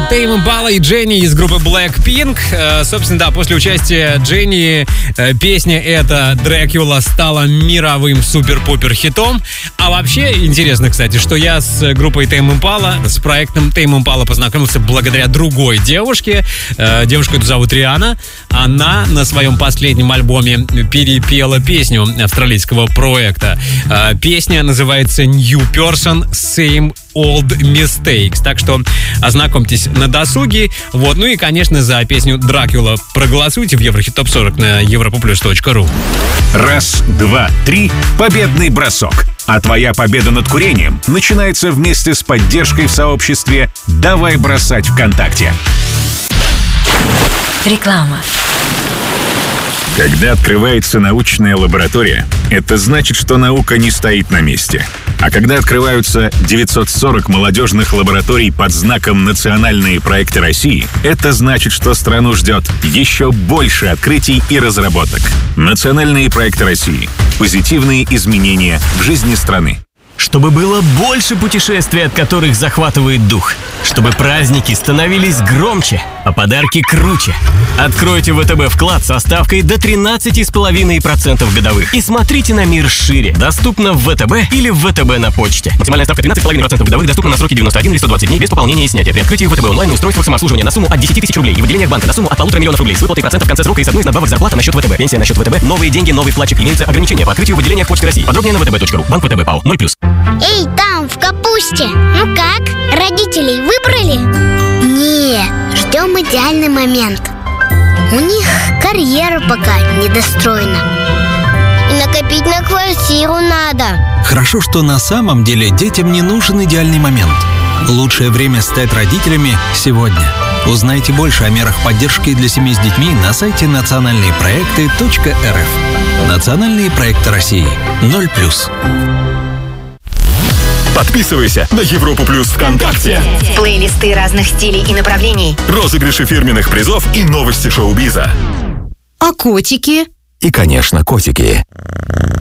Тейм Импала и Дженни из группы Blackpink. Собственно, да, после участия Дженни песня эта «Дракула» стала мировым супер-пупер хитом. А вообще, интересно, кстати, что я с группой Тейм Импала, с проектом Тейм Импала познакомился благодаря другой девушке. Девушку эту зовут Риана. Она на своем последнем альбоме перепела песню австралийского проекта. Песня называется «New Person, Same Old Mistakes». Так что ознакомьтесь на досуге. Вот. Ну и, конечно, за песню «Дракула» проголосуйте в Еврохит Топ 40 на europoplus.ru. Раз, два, три. Победный бросок. А твоя победа над курением начинается вместе с поддержкой в сообществе «Давай бросать ВКонтакте». Реклама. Когда открывается научная лаборатория, это значит, что наука не стоит на месте. А когда открываются 940 молодежных лабораторий под знаком «Национальные проекты России», это значит, что страну ждет еще больше открытий и разработок. Национальные проекты России. Позитивные изменения в жизни страны. Чтобы было больше путешествий, от которых захватывает дух. Чтобы праздники становились громче, а подарки круче. Откройте ВТБ вклад со ставкой до 13,5% годовых. И смотрите на мир шире. Доступно в ВТБ или в ВТБ на почте. Максимальная ставка 13,5% годовых доступна на сроки 91 или 120 дней без пополнения и снятия. При открытии ВТБ онлайн на устройствах самообслуживания на сумму от 10 тысяч рублей и в отделениях банка на сумму от 1,5 миллиона рублей с выплатой процентов в конце срока и с одной из надбавок зарплата на счет ВТБ. Пенсия на счет ВТБ. Новые деньги, новый вкладчик. Имеются ограничения по открытию в отделениях Почты России. Подробнее на vtb.ru. Банк ВТБ ПАО 0+. Эй, там, в капусте! Ну как? Родителей выбрали? Нет, ждем идеальный момент. У них карьера пока недостроена. И накопить на квартиру надо. Хорошо, что на самом деле детям не нужен идеальный момент. Лучшее время стать родителями сегодня. Узнайте больше о мерах поддержки для семей с детьми на сайте национальныепроекты.рф. Национальные проекты России. 0+. Подписывайся на Европу Плюс ВКонтакте. Плейлисты разных стилей и направлений. Розыгрыши фирменных призов и новости шоу-биза. А котики? И, конечно, котики.